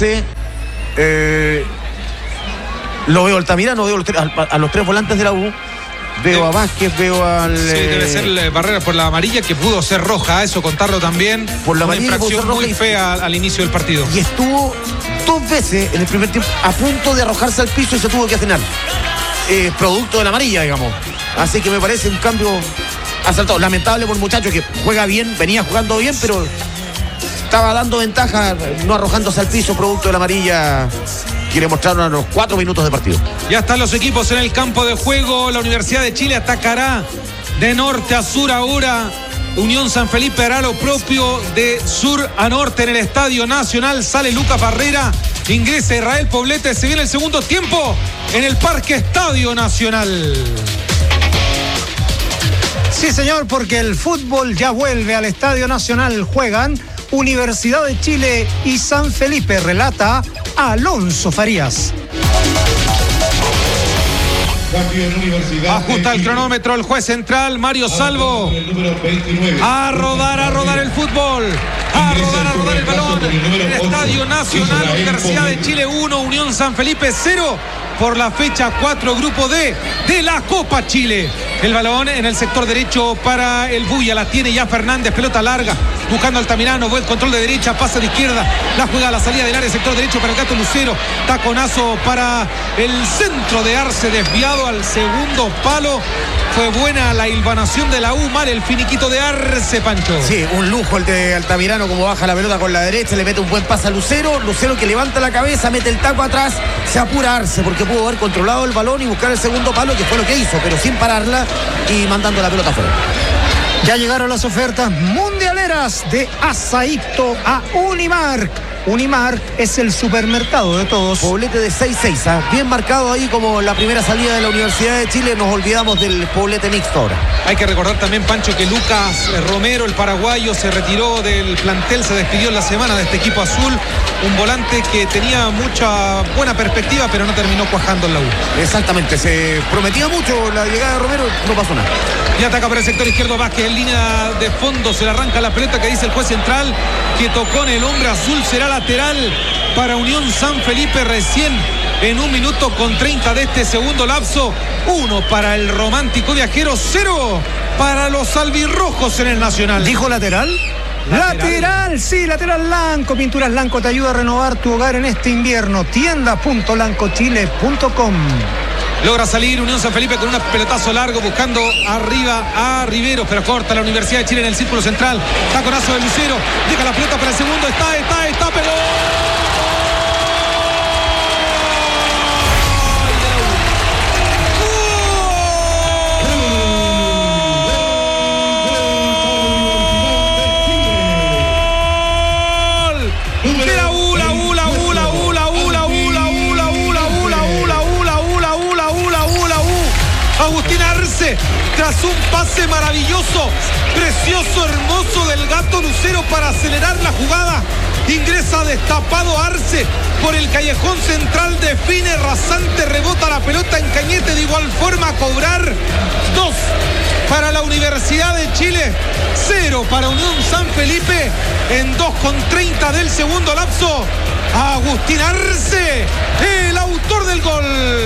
11. Lo veo Altamirano, veo a los 3 volantes de la U. Veo a Vázquez, veo al... Sí, debe ser Barrera por la amarilla, que pudo ser roja, eso contarlo también. Por la amarilla, una infracción muy fea al inicio del partido. Y estuvo 2 veces en el primer tiempo a punto de arrojarse al piso y se tuvo que afinar. Producto de la amarilla, digamos. Así que me parece un cambio acertado. Lamentable por el muchacho que juega bien, venía jugando bien, pero estaba dando ventaja no arrojándose al piso, producto de la amarilla. Quiere mostrarnos a los 4 minutos de partido. Ya están los equipos en el campo de juego. La Universidad de Chile atacará de norte a sur ahora. Unión San Felipe hará lo propio de sur a norte en el Estadio Nacional. Sale Lucas Barrera, ingresa Israel Poblete. Se viene el segundo tiempo en el Parque Estadio Nacional. Sí, señor, porque el fútbol ya vuelve al Estadio Nacional. Juegan Universidad de Chile y San Felipe. Relata Alonso Farías. Ajusta el cronómetro el juez central Mario Salvo. A rodar el fútbol. A rodar el balón. El Estadio Nacional. Universidad de Chile 1, Unión San Felipe 0. Por la fecha 4, grupo D de la Copa Chile. El balón en el sector derecho para el Buya. La tiene ya Fernández, pelota larga. Buscando Altamirano, buen control de derecha, pasa de izquierda. La juega a la salida del área, sector derecho para el Gato Lucero. Taconazo para el centro de Arce, desviado al segundo palo. Fue buena la hilvanación de la U, mal el finiquito de Arce, Pancho. Sí, un lujo el de Altamirano, como baja la pelota con la derecha, le mete un buen pase a Lucero. Lucero que levanta la cabeza, mete el taco atrás, se apura Arce porque pudo haber controlado el balón y buscar el segundo palo, que fue lo que hizo, pero sin pararla y mandando la pelota afuera. Ya llegaron las ofertas mundialeras de Asaíto a Unimark. Unimark es el supermercado de todos. Poblete de 6-6, bien marcado ahí como la primera salida de la Universidad de Chile. Nos olvidamos del Poblete mixto ahora. Hay que recordar también, Pancho, que Lucas Romero, el paraguayo, se retiró del plantel, se despidió en la semana de este equipo azul. Un volante que tenía mucha buena perspectiva, pero no terminó cuajando en la U. Exactamente, se prometía mucho la llegada de Romero, no pasó nada. Y ataca por el sector izquierdo Vázquez en línea de fondo, se le arranca la pelota que dice el juez central, que tocó en el hombre azul, será lateral para Unión San Felipe recién en 1 minuto con 30 de este segundo lapso. 1 para el Romántico Viajero, 0 para los albirrojos en el Nacional. ¿Dijo lateral? Lateral, sí, lateral Lanco. Pinturas Lanco te ayuda a renovar tu hogar en este invierno. Tienda.lancochile.com. Logra salir Unión San Felipe con un pelotazo largo buscando arriba a Riveros, pero corta la Universidad de Chile en el círculo central. Taconazo de Lucero, deja la pelota para el segundo, está, pegó. Agustín Arce, tras un pase maravilloso, precioso, hermoso del Gato Lucero para acelerar la jugada, ingresa destapado Arce por el callejón central, define rasante, rebota la pelota en Cañete, de igual forma a cobrar. 2 para la Universidad de Chile, 0 para Unión San Felipe en 2:30 del segundo lapso. Agustín Arce, el autor del gol.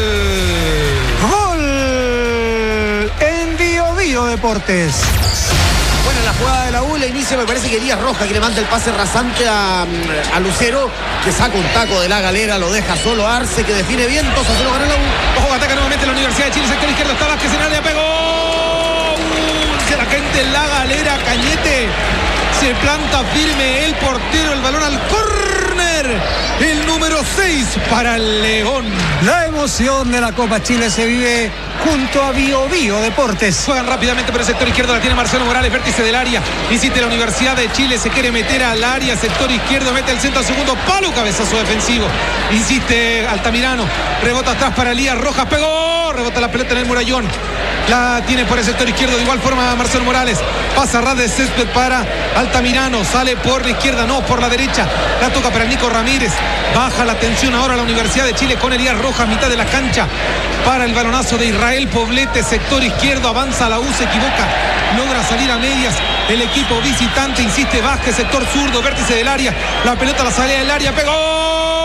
Deportes. Bueno, la jugada de la U, la inicia, me parece que Díaz Roja, que le manda el pase rasante a Lucero, que saca un taco de la galera, lo deja solo a Arce, que define bien, 2-0 gana la U. Ojo, ataca nuevamente la Universidad de Chile, sector izquierdo, está Vázquez en área, pegó. Se la gente en la galera, Cañete. Se planta firme el portero, el balón al córner. El número 6 para el León. La emoción de la Copa Chile se vive junto a Bio Deportes. Juegan rápidamente por el sector izquierdo, la tiene Marcelo Morales, vértice del área. Insiste la Universidad de Chile, se quiere meter al área, sector izquierdo, mete el centro al segundo palo, cabezazo defensivo. Insiste Altamirano, rebota atrás para Elías Rojas, pegó, rebota la pelota en el murallón. La tiene por el sector izquierdo, de igual forma Marcelo Morales. Pasa ras de césped para Altamirano, sale por la izquierda, no, por la derecha. La toca para Nico Ramírez. Baja la tensión ahora la Universidad de Chile con Elías Rojas, mitad de la cancha. Para el balonazo de Israel Poblete, sector izquierdo, avanza la U, se equivoca. Logra salir a medias el equipo visitante, insiste Vázquez, sector zurdo, vértice del área. La pelota la salida del área, pegó.